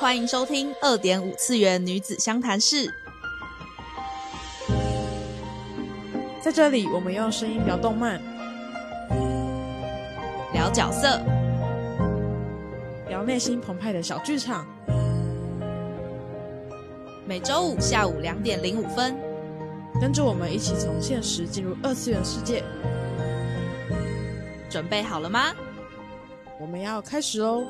欢迎收听2.5次元女子相谈室。 在这里，我们用声音聊动漫， 聊角色， 聊内心澎湃的小剧场。 每周五下午2点05分， 跟着我们一起从现实进入2次元世界。 准备好了吗？ 我们要开始喽！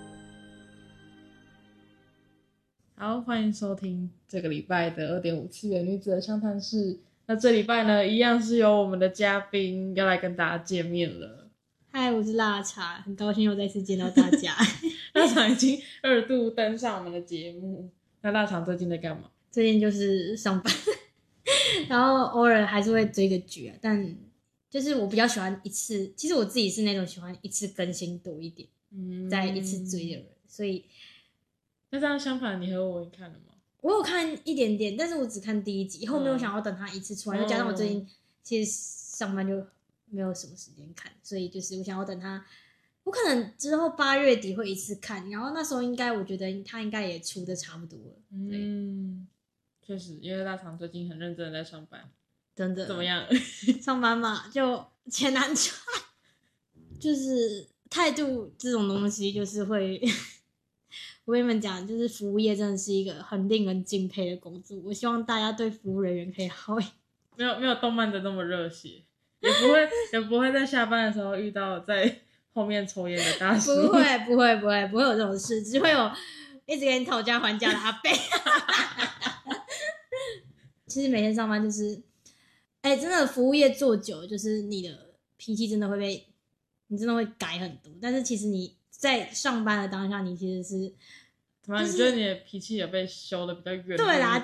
好，欢迎收听这个礼拜的2.5次元女子的相谈室。那这礼拜呢，一样是由我们的嘉宾要来跟大家见面了。 嗨，我是辣茶，很高兴又再次见到大家。 辣茶已经2度登上我们的节目。那辣茶最近在干嘛？ 最近就是上班，然后偶尔还是会追个剧啊，但就是我比较喜欢一次，其实我自己是那种喜欢一次更新多一点，再一次追的人，所以那这样相反，你和我看了吗？ 我有看一点点，但是我只看第1集，以后没有想要等它一次出来，又加上我最近其实上班就没有什么时间看，所以就是我想要等它，我可能之后8月底会一次看，然后那时候应该我觉得它应该也出的差不多了。 确实，因为大肠最近很认真的在上班。 真的怎么样？ 上班嘛，就钱难赚，就是态度这种东西，就是会。我跟你们讲，就是服务业真的是一个很令人敬佩的工作。我希望大家对服务人员可以好一点。 没有动漫的那么热血，也不会在下班的时候遇到在后面抽烟的大叔。 不会有这种事，只会有一直跟你讨价还价的阿伯。其实每天上班就是，真的服务业做久，就是你的脾气真的会你真的会改很多。但是其实你在上班的当下，你其实是， 怎么样？你觉得你的脾气也被修的比较圆？ 对啦，